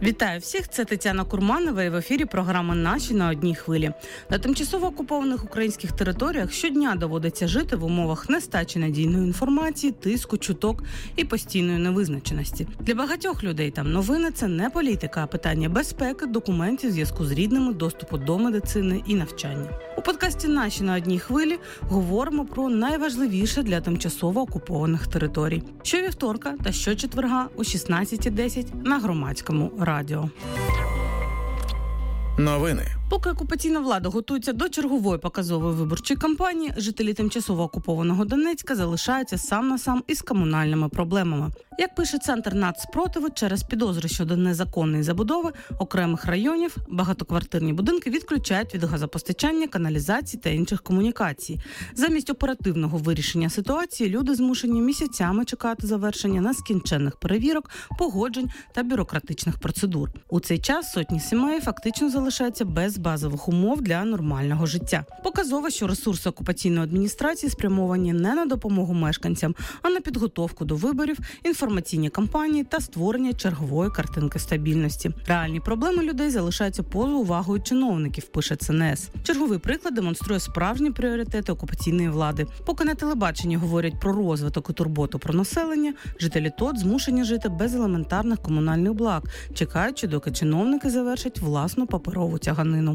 Вітаю всіх, це Тетяна Курманова і в ефірі програма «Наші на одній хвилі». На тимчасово окупованих українських територіях щодня доводиться жити в умовах нестачі надійної інформації, тиску, чуток і постійної невизначеності. Для багатьох людей там новини – це не політика, а питання безпеки, документів, зв'язку з рідними, доступу до медицини і навчання. У подкасті «Наші на одній хвилі» говоримо про найважливіше для тимчасово окупованих територій. Щовівторка та щочетверга о 16:10 на Громадському радіо. Новини. Поки окупаційна влада готується до чергової показової виборчої кампанії, жителі тимчасово окупованого Донецька залишаються сам на сам із комунальними проблемами. Як пише Центр нацспротиву, через підозри щодо незаконної забудови окремих районів багатоквартирні будинки відключають від газопостачання, каналізації та інших комунікацій. Замість оперативного вирішення ситуації люди змушені місяцями чекати завершення нескінченних перевірок, погоджень та бюрократичних процедур. У цей час сотні сімей фактично залишаються без базових умов для нормального життя. Показово, що ресурси окупаційної адміністрації спрямовані не на допомогу мешканцям, а на підготовку до виборів, інформаційні кампанії та створення чергової картинки стабільності. Реальні проблеми людей залишаються поза увагою чиновників, пише ЦНС. Черговий приклад демонструє справжні пріоритети окупаційної влади. Поки на телебаченні говорять про розвиток і турботу про населення, жителі ТОТ змушені жити без елементарних комунальних благ, чекаючи, доки чиновники завершать власну паперову тяганину.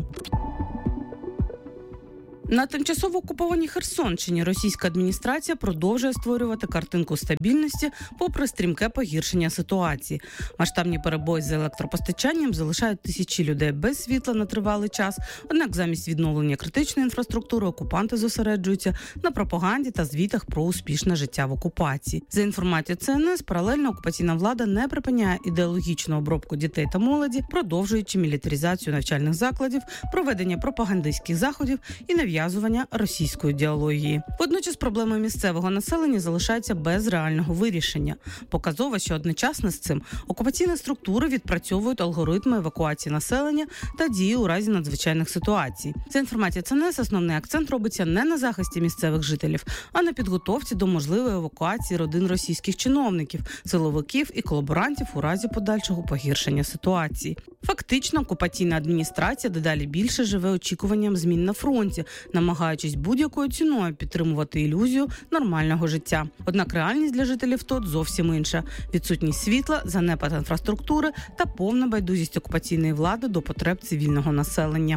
На тимчасово окупованій Херсонщині російська адміністрація продовжує створювати картинку стабільності попри стрімке погіршення ситуації. Масштабні перебої з електропостачанням залишають тисячі людей без світла на тривалий час, однак замість відновлення критичної інфраструктури окупанти зосереджуються на пропаганді та звітах про успішне життя в окупації. За інформацією ЦНС, паралельно окупаційна влада не припиняє ідеологічну обробку дітей та молоді, продовжуючи мілітаризацію навчальних закладів, проведення пропагандистських заходів і нав'язування російської ідеології. Водночас проблеми місцевого населення залишаються без реального вирішення. Показово, що одночасно з цим окупаційні структури відпрацьовують алгоритми евакуації населення та дії у разі надзвичайних ситуацій. За інформацією ЦНС, основний акцент робиться не на захисті місцевих жителів, а на підготовці до можливої евакуації родин російських чиновників, силовиків і колаборантів у разі подальшого погіршення ситуації. Фактично, окупаційна адміністрація дедалі більше живе очікуванням змін на фронті, намагаючись будь-якою ціною підтримувати ілюзію нормального життя. Однак реальність для жителів ТОТ зовсім інша. Відсутність світла, занепад інфраструктури та повна байдужість окупаційної влади до потреб цивільного населення.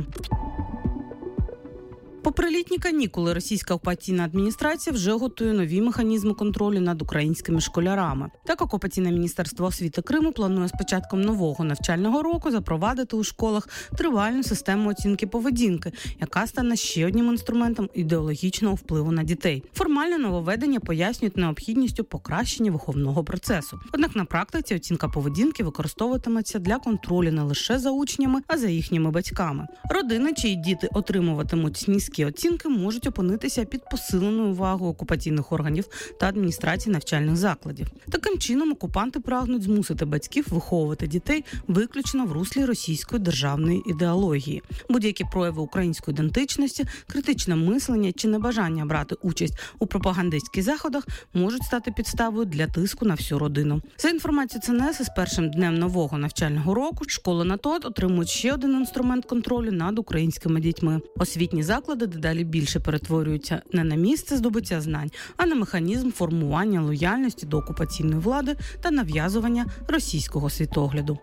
Попри літні канікули, російська окупаційна адміністрація вже готує нові механізми контролю над українськими школярами. Так, окупаційне міністерство освіти Криму планує з початком нового навчального року запровадити у школах тривальну систему оцінки поведінки, яка стане ще одним інструментом ідеологічного впливу на дітей. Формально нововведення пояснюють необхідністю покращення виховного процесу. Однак на практиці оцінка поведінки використовуватиметься для контролю не лише за учнями, а за їхніми батьками. Родини, чиї діти отримуватимуть низькі оцінки, можуть опинитися під посиленою увагою окупаційних органів та адміністрації навчальних закладів. Таким чином, окупанти прагнуть змусити батьків виховувати дітей виключно в руслі російської державної ідеології. Будь-які прояви української ідентичності, критичне мислення чи небажання брати участь у пропагандистських заходах можуть стати підставою для тиску на всю родину. За інформацією ЦНС, із першим днем нового навчального року школи на ТОТ отримують ще один інструмент контролю над українськими дітьми. Освітні заклади дедалі більше перетворюються не на місце здобуття знань, а на механізм формування лояльності до окупаційної влади та нав'язування російського світогляду.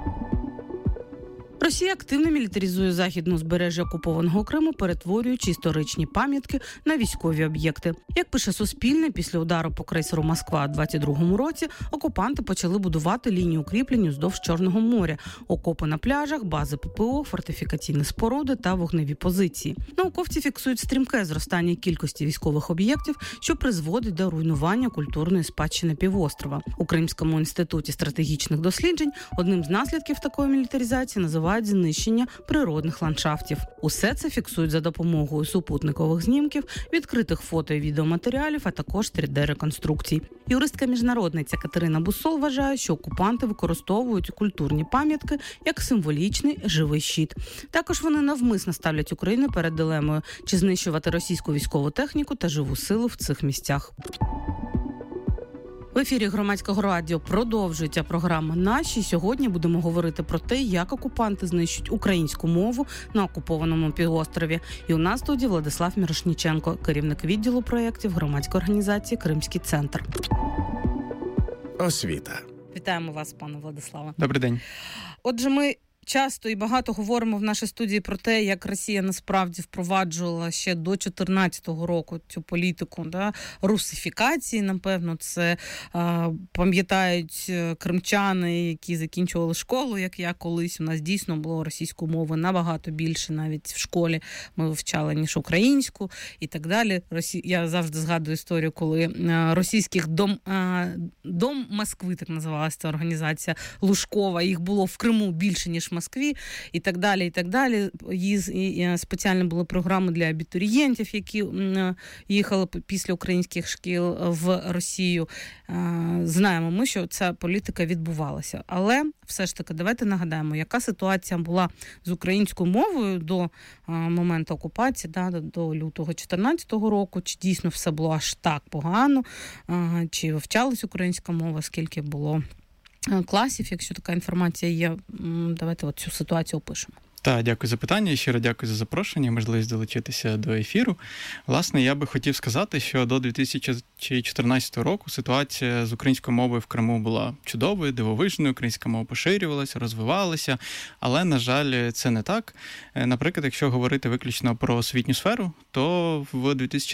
Росія активно мілітаризує західне узбережжя окупованого Криму, перетворюючи історичні пам'ятки на військові об'єкти. Як пише Суспільне, після удару по крейсеру «Москва» у 22-му році окупанти почали будувати лінію укріплень уздовж Чорного моря, окопи на пляжах, бази ППО, фортифікаційні споруди та вогневі позиції. Науковці фіксують стрімке зростання кількості військових об'єктів, що призводить до руйнування культурної спадщини півострова. У Кримському інституті стратегічних досліджень одним з наслідків такої мілітаризації називають знищення природних ландшафтів. Усе це фіксують за допомогою супутникових знімків, відкритих фото і відеоматеріалів, а також 3D-реконструкцій. Юристка-міжнародниця Катерина Бусол вважає, що окупанти використовують культурні пам'ятки як символічний живий щит. Також вони навмисно ставлять Україну перед дилемою, чи знищувати російську військову техніку та живу силу в цих місцях. В ефірі Громадського радіо продовжується програма «Наші». Сьогодні будемо говорити про те, як окупанти знищують українську мову на окупованому півострові. І у нас в студії Владислав Мірошніченко, керівник відділу проєктів громадської організації «Кримський центр». Освіта. Вітаємо вас, пане Владиславе. Добрий день. Отже, ми часто і багато говоримо в нашій студії про те, як Росія насправді впроваджувала ще до 2014 року цю політику русифікації. Напевно, це пам'ятають кримчани, які закінчували школу, як я колись. У нас дійсно було російської мови набагато більше, навіть в школі ми вивчали, ніж українську і так далі. Я завжди згадую історію, коли російських Дом Москви, так називалася ця організація, Лужкова, їх було в Криму більше, ніж в Москві, і так далі, і так далі. Спеціально були програми для абітурієнтів, які їхали після українських шкіл в Росію. Знаємо ми, що ця політика відбувалася. Але все ж таки, давайте нагадаємо, яка ситуація була з українською мовою до моменту окупації, до лютого 2014 року, чи дійсно все було аж так погано, чи вивчалась українська мова, скільки було класів, якщо така інформація є. Давайте цю ситуацію опишемо. Так, дякую за питання, щиро дякую за запрошення, можливість долучитися до ефіру. Власне, я би хотів сказати, що до 2014 року ситуація з українською мовою в Криму була чудовою, дивовижною, українська мова поширювалася, розвивалася, але, на жаль, це не так. Наприклад, якщо говорити виключно про освітню сферу, то в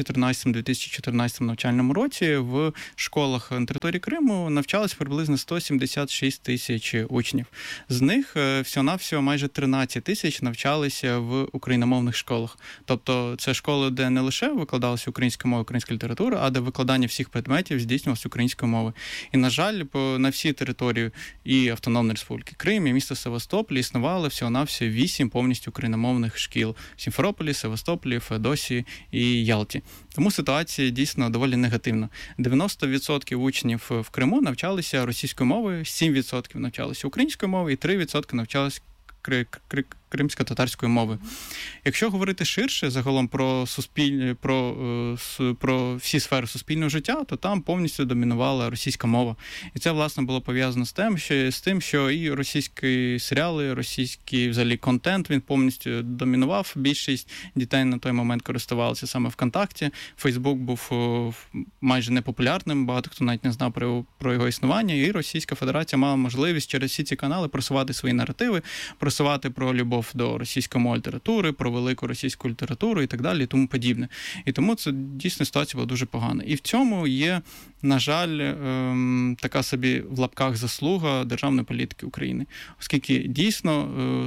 2013-2014 навчальному році в школах на території Криму навчалось приблизно 176 тисяч учнів. З них всього-навсього майже 13 тисяч навчалися в україномовних школах. Тобто це школи, де не лише викладалася українська мова, українська література, а де викладання всіх предметів здійснювалося українською мовою. І, на жаль, на всій території і Автономної Республіки Крим, і міста Севастополь існували всього-навсього 8 повністю україномовних шкіл в Сімферополі, Севастополі, Феодосії і Ялті. Тому ситуація дійсно доволі негативна. 90% учнів в Криму навчалися російською мовою, 7% навчалися українською мовою і 3% навчалися кримсько-татарської мови. Якщо говорити ширше загалом про всі сфери суспільного життя, то там повністю домінувала російська мова. І це, власне, було пов'язано з тим, що і російські серіали, російський взагалі контент, він повністю домінував. Більшість дітей на той момент користувалися саме ВКонтакті. Фейсбук був майже непопулярним, багато хто навіть не знав про його існування, і Російська Федерація мала можливість через всі ці канали просувати свої наративи, просувати про любов до російської мови літератури, про велику російську літературу і так далі, і тому подібне. І тому це дійсно ситуація була дуже погана. І в цьому є, на жаль, така собі в лапках заслуга державної політики України. Оскільки дійсно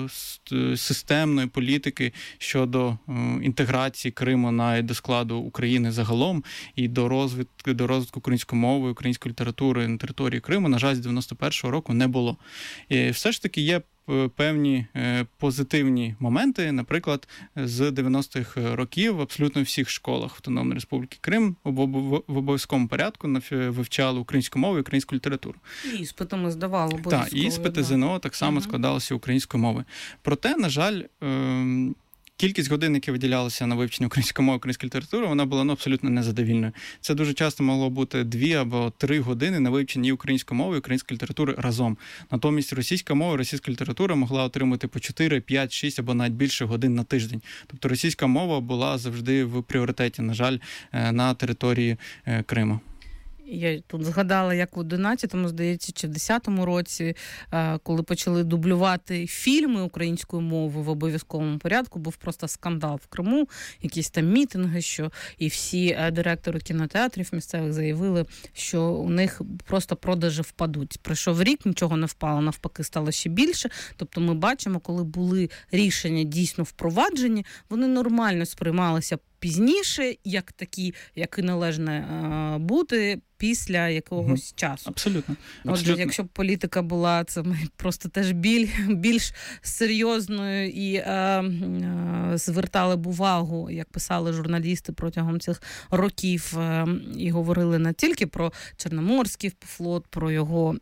системної політики щодо інтеграції Криму навіть до складу України загалом і до розвитку української мови, української літератури на території Криму, на жаль, з 91-го року не було. І все ж таки є певні позитивні моменти. Наприклад, з 90-х років в абсолютно всіх школах Автономної Республіки Крим в обов'язковому порядку вивчали українську мову і українську літературу. І іспити ми здавали обов'язково. Так, іспити ЗНО так само складалися українською мовою. Проте, на жаль, кількість годин, які виділялися на вивчення української мови, української літератури, вона була абсолютно незадовільною. Це дуже часто могло бути 2 або 3 години на вивченні української мови і української літератури разом. Натомість російська мова і російська література могла отримати по 4, 5, 6 або навіть більше годин на тиждень. Тобто російська мова була завжди в пріоритеті, на жаль, на території Криму. Я тут згадала, як у 11-му, здається, чи в 10-му році, коли почали дублювати фільми українською мовою в обов'язковому порядку, був просто скандал в Криму, якісь там мітинги, що і всі директори кінотеатрів місцевих заявили, що у них просто продажі впадуть. Пройшов рік, нічого не впало, навпаки, стало ще більше. Тобто ми бачимо, коли були рішення дійсно впроваджені, вони нормально сприймалися пізніше, як такі, як і належне бути після якогось часу. Абсолютно. Отже, якщо б політика була, це просто теж більш серйозною і звертали б увагу, як писали журналісти протягом цих років, і говорили не тільки про Чорноморський флот, про його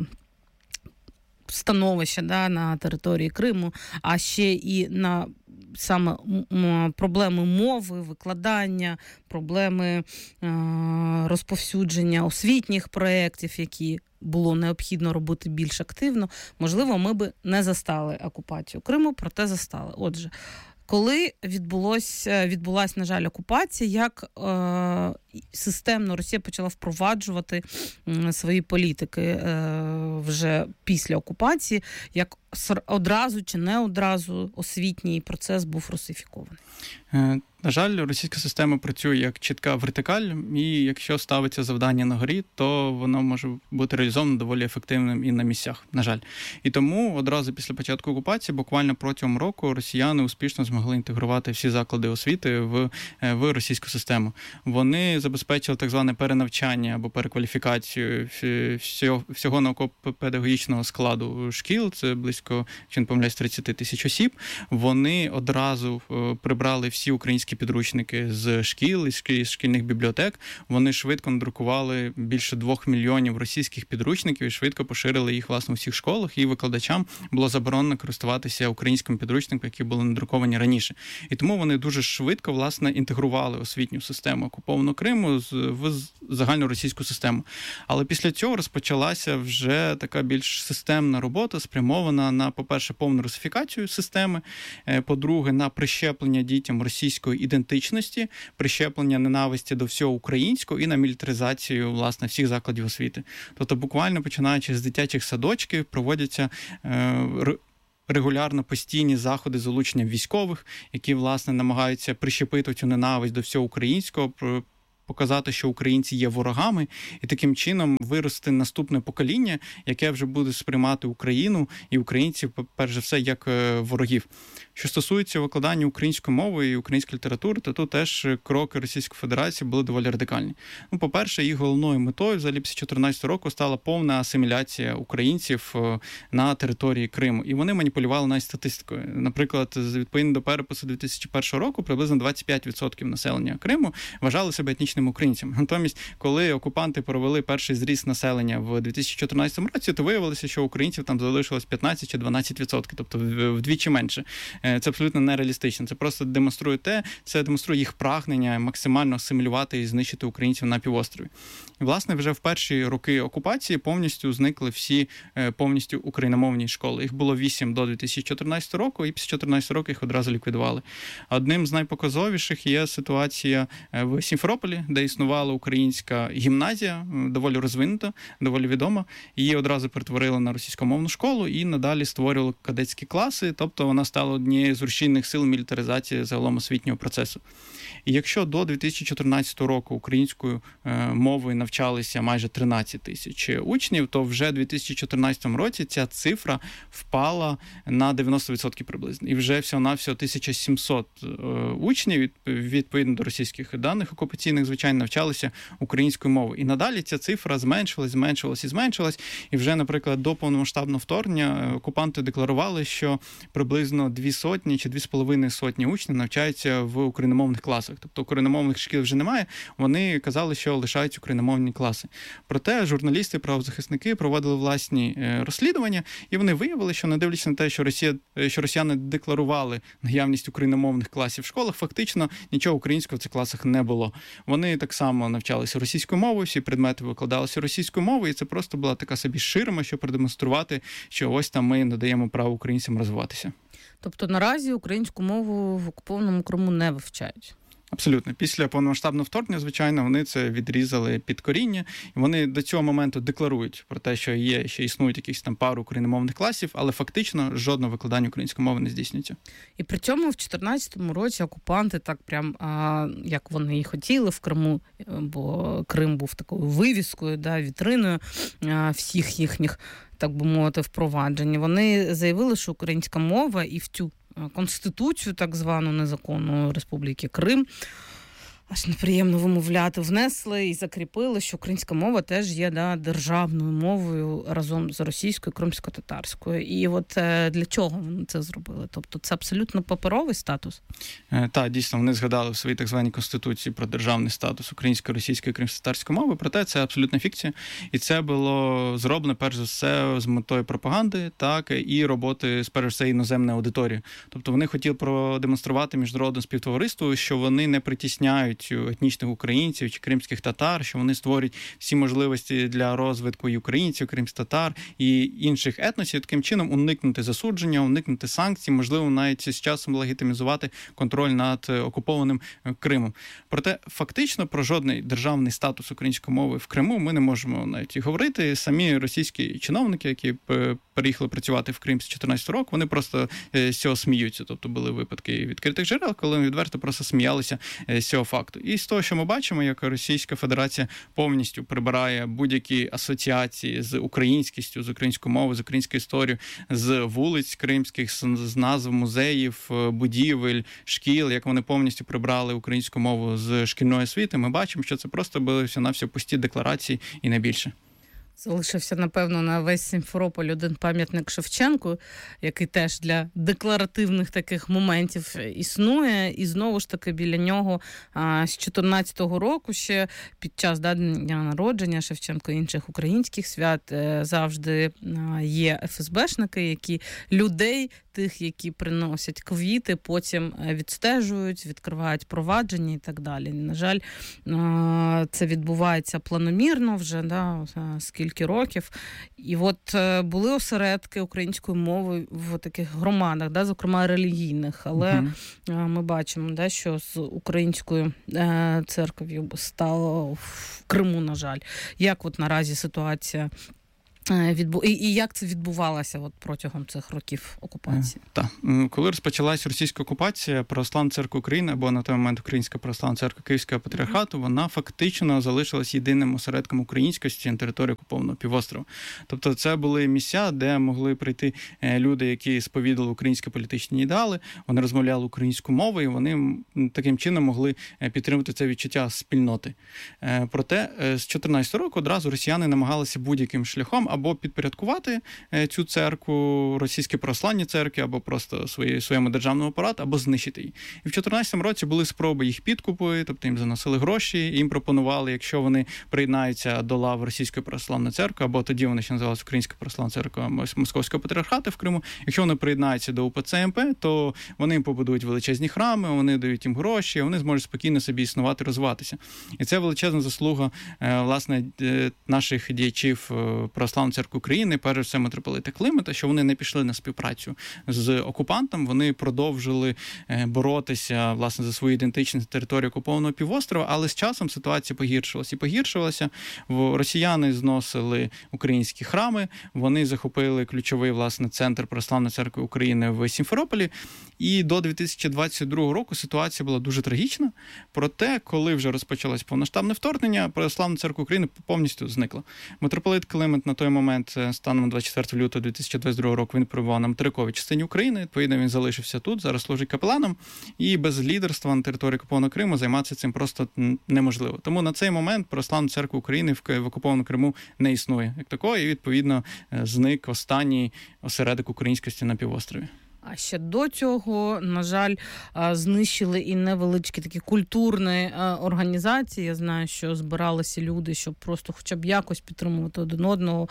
становище на території Криму, а ще і на саме проблеми мови, викладання, проблеми розповсюдження освітніх проєктів, які було необхідно робити більш активно, можливо, ми би не застали окупацію Криму, проте застали. Отже, коли відбулась, на жаль, окупація, як системно Росія почала впроваджувати свої політики вже після окупації, як одразу чи не одразу освітній процес був русифікований? На жаль, російська система працює як чітка вертикаль, і якщо ставиться завдання на горі, то воно може бути реалізовано доволі ефективним і на місцях, на жаль. І тому одразу після початку окупації, буквально протягом року, росіяни успішно змогли інтегрувати всі заклади освіти в російську систему. Вони забезпечили так зване перенавчання або перекваліфікацію всього науково-педагогічного складу шкіл, це близько, якщо не помиляюсь, 30 тисяч осіб. Вони одразу прибрали всі українські підручники з шкіл, із шкільних бібліотек. Вони швидко надрукували більше 2 мільйонів російських підручників і швидко поширили їх, власне, у всіх школах, і викладачам було заборонено користуватися українськими підручниками, які були надруковані раніше. І тому вони дуже швидко, власне, інтегрували освітню систему окупованого Криму в загальну російську систему. Але після цього розпочалася вже така більш системна робота, спрямована на, по-перше, повну русифікацію системи, по-друге, на прищеплення дітям російської ідентичності, прищеплення ненависті до всього українського і на мілітаризацію, власне, всіх закладів освіти. Тобто буквально починаючи з дитячих садочків проводяться регулярно постійні заходи з залученням військових, які, власне, намагаються прищепити цю ненависть до всього українського, показати, що українці є ворогами, і таким чином вирости наступне покоління, яке вже буде сприймати Україну і українців, перш за все, як ворогів. Що стосується викладання української мови і української літератури, то тут теж кроки Російської Федерації були доволі радикальні. Ну, по-перше, їх головною метою взагалі після 2014 року стала повна асиміляція українців на території Криму. І вони маніпулювали навіть статистикою. Наприклад, відповідно до перепису 2001 року, приблизно 25% населення Криму вважали себе етнічними українцями. Натомість, коли окупанти провели перший зріст населення в 2014 році, то виявилося, що українців там залишилось 15 чи 12%, тобто вдвічі менше. Це абсолютно нереалістично. Це просто демонструє їх прагнення максимально асимілювати і знищити українців на півострові. І, власне, вже в перші роки окупації повністю зникли всі повністю україномовні школи. Їх було 8 до 2014 року, і після 2014 року їх одразу ліквідували. Одним з найпоказовіших є ситуація в Сімферополі, де існувала українська гімназія, доволі розвинута, доволі відома. Її одразу перетворили на російськомовну школу і надалі створювали кадетські класи, тобто вона стала однією з рушійних сил мілітаризації загалом освітнього процесу. І якщо до 2014 року українською мовою навчалися майже 13 тисяч учнів, то вже в 2014 році ця цифра впала на 90% приблизно. І вже всього-навсього 1700 учнів, відповідно до російських даних окупаційних, звичайно, навчалися українською мовою. І надалі ця цифра зменшилась. І вже, наприклад, до повномасштабного вторгнення окупанти декларували, що приблизно 200 чи 2,5 учнів навчаються в україномовних класах. Тобто україномовних шкіл вже немає, вони казали, що лишаються україномовні класи. Проте журналісти, правозахисники проводили власні розслідування, і вони виявили, що не дивлячись на те, що росіяни декларували наявність україномовних класів в школах, фактично нічого українського в цих класах не було. Вони так само навчалися російською мовою, всі предмети викладалися російською мовою, і це просто була така собі ширма, щоб продемонструвати, що ось там ми надаємо право українцям розвиватися. Тобто наразі українську мову в окупованому Криму не вивчають? Абсолютно. Після повномасштабного вторгнення, звичайно, вони це відрізали під коріння. І вони до цього моменту декларують про те, що існують якісь там пару україномовних класів, але фактично жодного викладання української мови не здійснюється. І при цьому в 2014 році окупанти так прям, як вони і хотіли в Криму, бо Крим був такою вивіскою, вітриною всіх їхніх, так би мовити, впроваджень. Вони заявили, що українська мова і в цю Конституцію, так звану незаконну Республіки Крим, аж неприємно вимовляти, внесли і закріпили, що українська мова теж є державною мовою разом з російською, кримсько-татарською. І от для чого вони це зробили? Тобто це абсолютно паперовий статус? Так, дійсно, вони згадали в своїй так званій Конституції про державний статус української, російської, кримсько-татарської мови, проте це абсолютна фікція. І це було зроблено, перш за все, з метою пропаганди, так, і роботи, перш за все, іноземної аудиторії. Тобто вони хотіли продемонструвати міжнародному співтовариству, що вони не притісняють етнічних українців чи кримських татар, що вони створюють всі можливості для розвитку і українців, кримських татар і інших етносів, таким чином уникнути засудження, уникнути санкцій, можливо, навіть з часом легітимізувати контроль над окупованим Кримом. Проте фактично про жодний державний статус української мови в Криму ми не можемо навіть і говорити. Самі російські чиновники, які переїхали працювати в Крим з 2014 року, вони просто з цього сміються. Тобто були випадки відкритих джерел, коли вони відверто просто сміялися з цього факту. І з того, що ми бачимо, як Російська Федерація повністю прибирає будь-які асоціації з українськістю, з українською мовою, з українською історією, з вулиць кримських, з назв музеїв, будівель, шкіл, як вони повністю прибрали українську мову з шкільної освіти, ми бачимо, що це просто були всього-навсього пусті декларації і не більше. Залишився, напевно, на весь Сімферополь один пам'ятник Шевченку, який теж для декларативних таких моментів існує. І знову ж таки біля нього з 2014 року ще під час дня народження Шевченко і інших українських свят завжди є ФСБшники, які людей, тих, які приносять квіти, потім відстежують, відкривають провадження і так далі. На жаль, це відбувається планомірно вже, скільки років. І от були осередки української мови в таких громадах, зокрема релігійних, але ми бачимо, що з українською церков'ю стало в Криму, на жаль. Як от наразі ситуація і як це відбувалося протягом цих років окупації? Так. Коли розпочалась російська окупація, Православна церква України, або на той момент Українська Православна церква Київського патріархату, вона фактично залишилась єдиним осередком українськості на території окупованого півострова. Тобто це були місця, де могли прийти люди, які сповідали українські політичні ідеали, вони розмовляли українською мовою, і вони таким чином могли підтримувати це відчуття спільноти. Проте з 2014 року одразу росіяни намагалися будь-яким шляхом або підпорядкувати цю церкву, російські православні церкви, або просто своєму державному апарату, або знищити її. І в 2014 році були спроби їх підкупу, тобто їм заносили гроші, їм пропонували, якщо вони приєднаються до лав Російської православної церкви, або тоді вони ще називалися Українська православна церква Московського патріархату в Криму, якщо вони приєднаються до УПЦ МП, то вони їм побудують величезні храми, вони дають їм гроші, вони зможуть спокійно собі існувати, розвиватися. І це величезна заслуга, власне, наших діячів Православної церкви України, перш за все митрополита Климента, що вони не пішли на співпрацю з окупантом, вони продовжили боротися, власне, за свою ідентичність на території окупованого півострова, але з часом ситуація погіршувалася. Росіяни зносили українські храми, вони захопили ключовий, власне, центр Православної церкви України в Сімферополі, і до 2022 року ситуація була дуже трагічна. Проте, коли вже розпочалось повноштабне вторгнення, Православна церква України повністю зникла. Митрополит Климент на той момент, станом 24 лютого 2022 року, він перебував на материковій частині України, відповідно, він залишився тут, зараз служить капеланом, і без лідерства на території окупованого Криму займатися цим просто неможливо. Тому на цей момент Православна церква України в окупованому Криму не існує як такої, і, відповідно, зник останній осередок українськості на півострові. А ще до цього, на жаль, знищили і невеличкі такі культурні організації. Я знаю, що збиралися люди, щоб просто хоча б якось підтримувати один одного,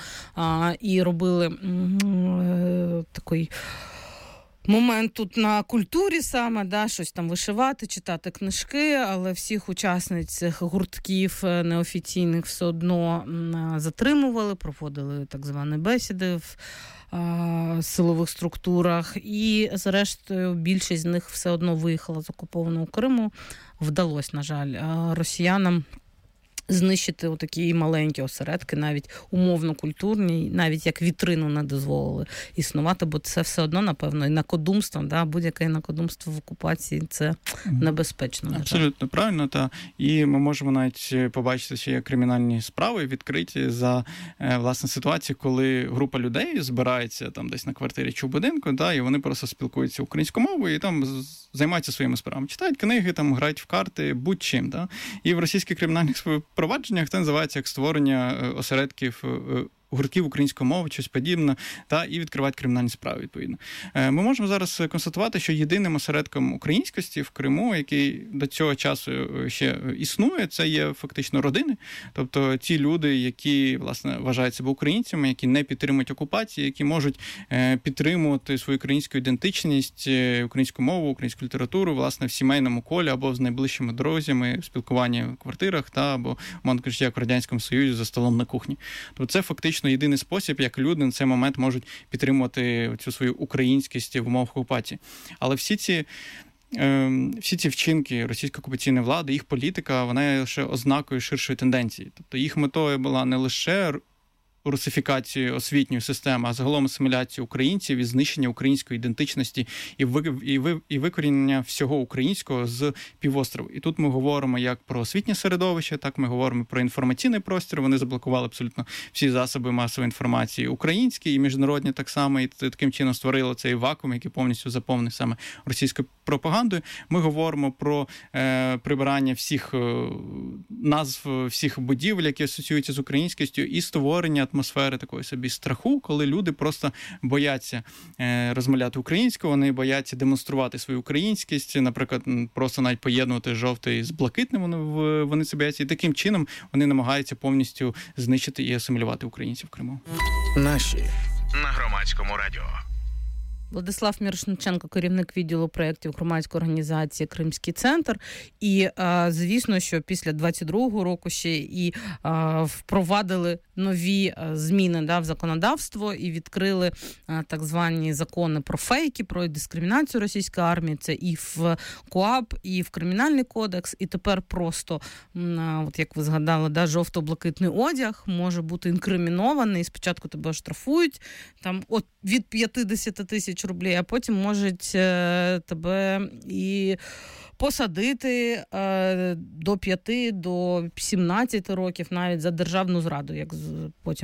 і робили такий момент тут на культурі саме, щось там вишивати, читати книжки, але всіх учасниць цих гуртків неофіційних все одно затримували, проводили так звані бесіди в силових структурах, і зрештою більшість з них все одно виїхала з окупованого Криму. Вдалося, на жаль, росіянам знищити отакі маленькі осередки, навіть умовно культурні, навіть як вітрину не дозволили існувати, бо це все одно, напевно, інакодумство, да, будь-яке інакодумство в окупації – це небезпечно. Абсолютно правильно, та і ми можемо навіть побачити, що є кримінальні справи відкриті за, власне, ситуацію, коли група людей збирається там десь на квартирі чи в будинку, да, і вони просто спілкуються українською мовою і там займаються своїми справами. Читають книги, там грають в карти, будь-чим. Да. І в російських кримінальних провадженнях це називається як створення осередків гуртків української мови, щось подібне, та і відкривати кримінальні справи, відповідно. Ми можемо зараз констатувати, що єдиним осередком українськості в Криму, який до цього часу ще існує, це є фактично родини. Тобто ті люди, які, власне, вважають себе українцями, які не підтримують окупації, які можуть підтримувати свою українську ідентичність, українську мову, українську літературу, власне, в сімейному колі або з найближчими друзями, в спілкуванні в квартирах, та або, мовно кажучи, як в Радянському Союзі за столом на кухні. Тобто це фактично єдиний спосіб, як люди на цей момент можуть підтримувати цю свою українськість в умовах окупації. Але всі ці вчинки російської окупаційної влади, їх політика, вона є лише ознакою ширшої тенденції. Тобто їх метою була не лише русифікацію освітньої системи, а загалом асиміляцію українців і знищення української ідентичності і викорінення всього українського з півострову. І тут ми говоримо як про освітнє середовище, так ми говоримо про інформаційний простір. Вони заблокували абсолютно всі засоби масової інформації українські і міжнародні так само, і таким чином створили цей вакуум, який повністю заповнений саме російською пропагандою. Ми говоримо про прибирання всіх назв, всіх будівель, які асоціюються з українськістю, і створення атмосфери такої собі страху, коли люди просто бояться розмовляти українською, вони бояться демонструвати свою українськість, наприклад, просто навіть поєднувати жовтий з блакитним, вони це бояться, і таким чином вони намагаються повністю знищити і асимілювати українців в Криму. Наші на Громадському радіо. Владислав Мірошниченко, керівник відділу проєктів громадської організації «Кримський центр». І, звісно, що після 22-го року ще і впровадили нові зміни в законодавство і відкрили так звані закони про фейки, про дискримінацію російської армії. Це і в КоАП, і в Кримінальний кодекс. І тепер просто, от як ви згадали, жовто-блакитний одяг може бути інкримінований. Спочатку тебе штрафують там від 50 тисяч рублів, а потім можуть тебе і посадити до 5, до 17 років навіть за державну зраду, як потім